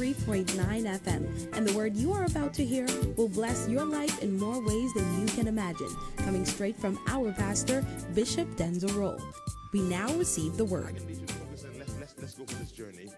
93.9 FM. And the word you are about to hear will bless your life in more ways than you can imagine. Coming straight from our pastor, Bishop Denzel Rolle. We now receive the word. Let's go for this journey.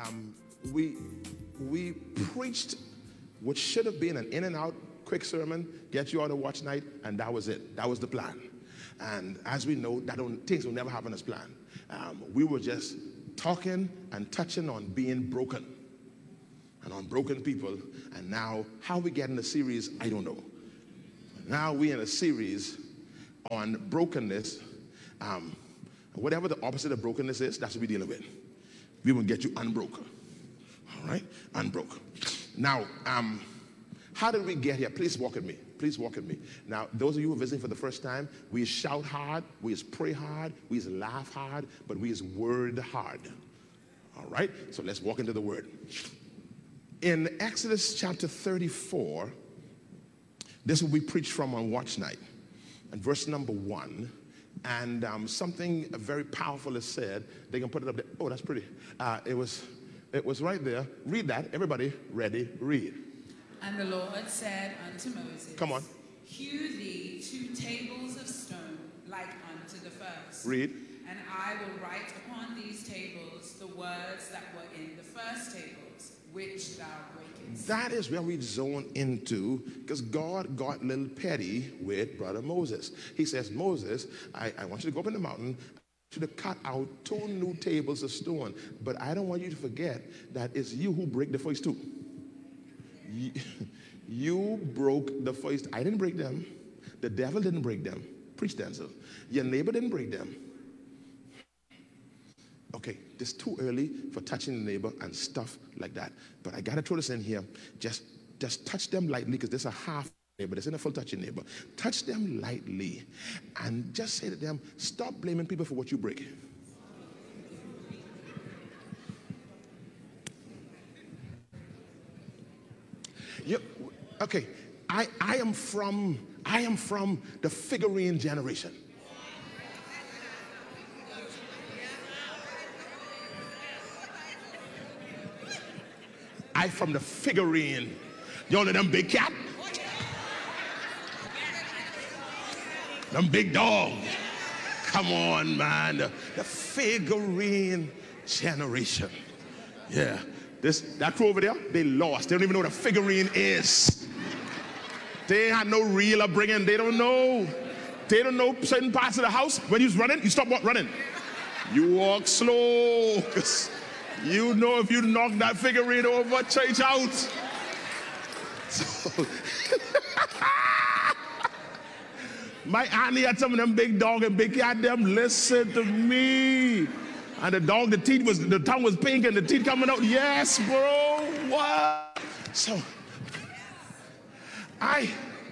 We preached what should have been an in and out quick sermon, get you out of watch night, and that was it. That was the plan. And as we know, things will never happen as planned. We were just talking and touching on being broken and on broken people. And now, how we get in the series, I don't know. Now we're in a series on brokenness. Whatever the opposite of brokenness is, that's what we're dealing with. We will get you unbroken. All right? Unbroken. Now, how did we get here? Please walk with me. Please walk with me. Now, those of you who are visiting for the first time, we shout hard, we pray hard, we laugh hard, but we word hard. All right? So let's walk into the word. In Exodus chapter 34, this will be preached from on watch night. And verse number 1. And something very powerful is said. They can put it up there. Oh, that's pretty. It was right there. Read that. Everybody ready? Read. And the Lord said unto Moses, come on. Hew thee 2 tables of stone like unto the first. Read. And I will write upon these tables the words that were in the first tables, which thou breakest. That is where we zone into, because God got a little petty with brother Moses. He says, Moses, I want you to go up in the mountain. I want you to cut out 2 new tables of stone. But I don't want you to forget that it's you who break the first 2. You broke the first. I didn't break them. The devil didn't break them. Preach, Denzel. Your neighbor didn't break them. Okay, it's too early for touching the neighbor and stuff like that. But I got to throw this in here. Just touch them lightly, because this is a half neighbor. This isn't a full touching neighbor. Touch them lightly and just say to them, stop blaming people for what you break. Okay, I am from the figurine generation. I from the figurine. You know them big cat? Them big dog. Come on, man. The figurine generation. Yeah. That crew over there, they lost. They don't even know what a figurine is. They had no reel upbringing. They don't know. They don't know certain parts of the house. When you're running, you stop running. You walk slow. You know if you knock that figurine over, change out. So, my auntie had some of them big dog and big cat, them listen to me. And the dog, the tongue was pink and the teeth coming out. Yes, bro. What? So I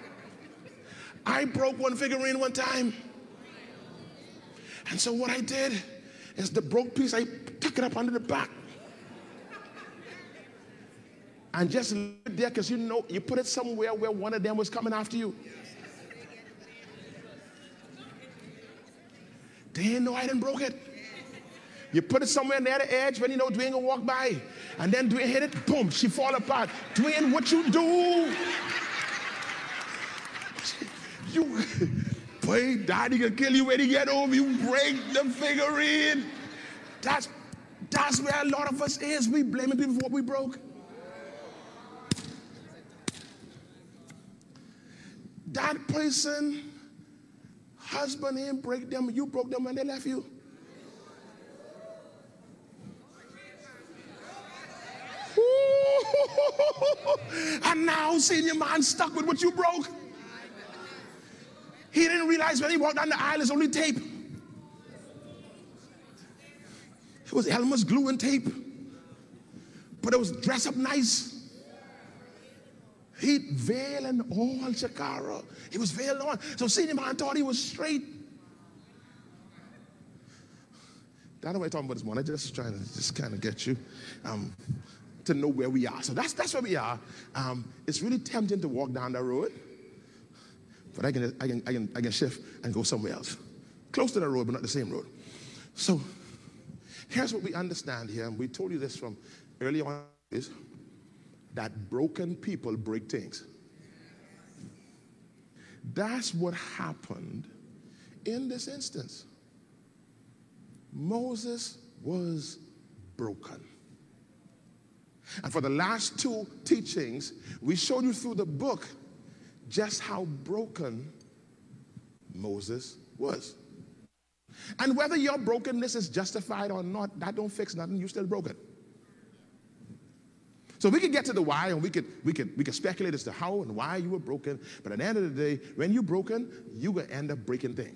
broke one figurine one time. And so what I did is the broke piece, I took it up under the back. And just leave it there, because you know, you put it somewhere where one of them was coming after you. They didn't know I didn't broke it. You put it somewhere near the edge when you know Dwayne gonna walk by. And then Dwayne hit it, boom, she fall apart. Dwayne, what you do? Boy, daddy gonna kill you when he get home. You break the figurine. That's where a lot of us is. We blaming people for what we broke. That person, husband didn't break them. You broke them when they left you. And now senior man stuck with what you broke. He didn't realize when he walked down the aisle it's only tape. It was Elmer's glue and tape. But it was dressed up nice. He'd veil and all Shakara. He was veiled on. So senior man thought he was straight. That's what I'm talking about this morning. I just trying to kind of get you to know where we are. So that's where we are. It's really tempting to walk down that road, but I can shift and go somewhere else, close to the road, but not the same road. So here's what we understand here, and we told you this from early on. Is that broken people break things. That's what happened in this instance. Moses was broken. And for the last two teachings, we showed you through the book just how broken Moses was. And whether your brokenness is justified or not, that don't fix nothing. You're still broken. So we could get to the why, and we could speculate as to how and why you were broken. But at the end of the day, when you're broken, you're going to end up breaking things.